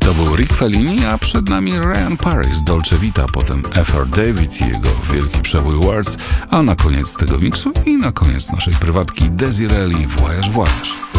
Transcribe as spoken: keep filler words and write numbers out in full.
To był Rick Fellini, a przed nami Ryan Paris, Dolce Vita, potem F R David i jego wielki przebój Words, a na koniec tego miksu i na koniec naszej prywatki Desiree Voyage Voyage.